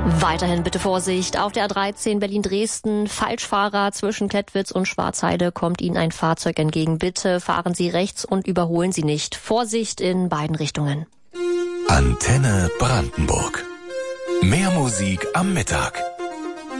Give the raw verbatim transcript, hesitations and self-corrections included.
Weiterhin bitte Vorsicht. Auf der A dreizehn Berlin-Dresden, Falschfahrer zwischen Klettwitz und Schwarzheide kommt Ihnen ein Fahrzeug entgegen. Bitte fahren Sie rechts und überholen Sie nicht. Vorsicht in beiden Richtungen. Antenne Brandenburg. Mehr Musik am Mittag.